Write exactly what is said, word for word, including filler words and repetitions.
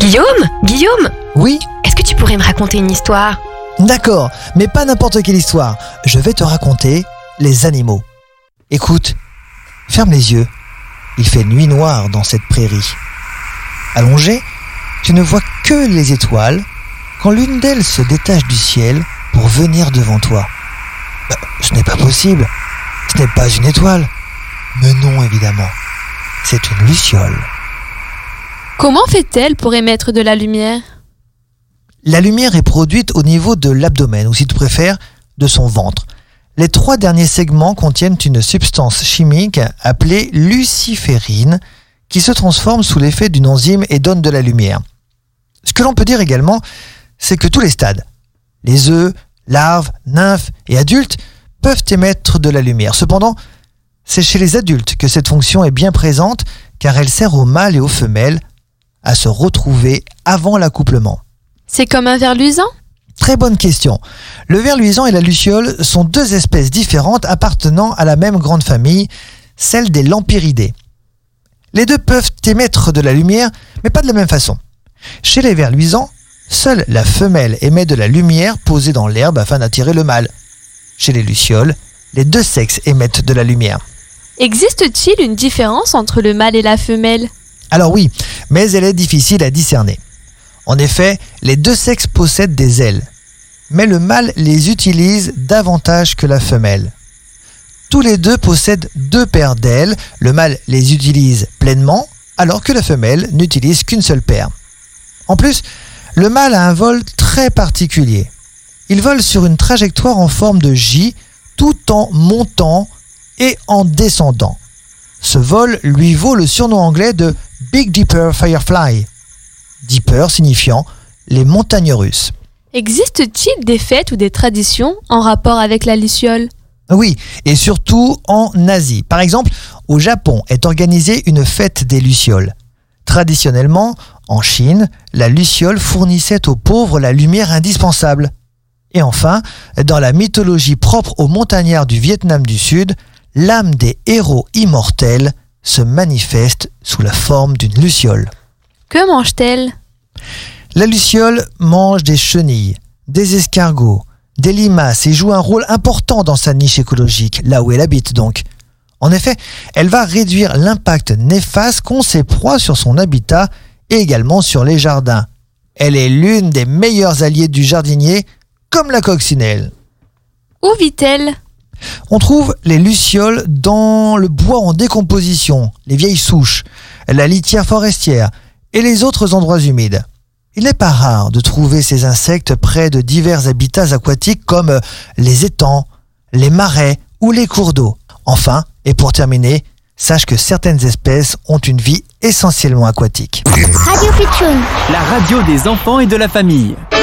Guillaume Guillaume Oui, Est-ce que tu pourrais me raconter une histoire? d'accord, mais pas n'importe quelle histoire. Je vais te raconter les animaux. Écoute, ferme les yeux. Il fait nuit noire dans cette prairie. Allongé, tu ne vois que les étoiles quand l'une d'elles se détache du ciel pour venir devant toi. Euh, ce n'est pas possible. Ce n'est pas une étoile. Mais non, évidemment. C'est une luciole. Comment fait-elle pour émettre de la lumière? La lumière est produite au niveau de l'abdomen, ou si tu préfères, de son ventre. Les trois derniers segments contiennent une substance chimique appelée luciférine qui se transforme sous l'effet d'une enzyme et donne de la lumière. Ce que l'on peut dire également, c'est que tous les stades, les œufs, larves, nymphes et adultes, peuvent émettre de la lumière. Cependant, c'est chez les adultes que cette fonction est bien présente car elle sert aux mâles et aux femelles à se retrouver avant l'accouplement. C'est comme un ver luisant? Très bonne question. Le ver luisant et la luciole sont deux espèces différentes appartenant à la même grande famille, celle des lampiridés. Les deux peuvent émettre de la lumière, mais pas de la même façon. Chez les vers luisants, seule la femelle émet de la lumière posée dans l'herbe afin d'attirer le mâle. Chez les lucioles, les deux sexes émettent de la lumière. Existe-t-il une différence entre le mâle et la femelle? Alors oui, mais elle est difficile à discerner. En effet, les deux sexes possèdent des ailes, mais le mâle les utilise davantage que la femelle. Tous les deux possèdent deux paires d'ailes, le mâle les utilise pleinement, alors que la femelle n'utilise qu'une seule paire. En plus, le mâle a un vol très particulier. Il vole sur une trajectoire en forme de J, tout en montant et en descendant. Ce vol lui vaut le surnom anglais de Big Dipper Firefly. Dipper signifiant les montagnes russes. Existe-t-il des fêtes ou des traditions en rapport avec la luciole? Oui, et surtout en Asie. Par exemple, au Japon est organisée une fête des lucioles. Traditionnellement, en Chine, la luciole fournissait aux pauvres la lumière indispensable. Et enfin, dans la mythologie propre aux montagnards du Vietnam du Sud, l'âme des héros immortels se manifeste sous la forme d'une luciole. Que mange-t-elle? La luciole mange des chenilles, des escargots, des limaces et joue un rôle important dans sa niche écologique, là où elle habite donc. En effet, elle va réduire l'impact néfaste qu'ont ses proies sur son habitat et également sur les jardins. Elle est l'une des meilleures alliées du jardinier, comme la coccinelle. Où vit-elle? On trouve les lucioles dans le bois en décomposition, les vieilles souches, la litière forestière et les autres endroits humides. Il n'est pas rare de trouver ces insectes près de divers habitats aquatiques comme les étangs, les marais ou les cours d'eau. Enfin, et pour terminer, sache que certaines espèces ont une vie essentiellement aquatique. Radio Pitchoun. La radio des enfants et de la famille.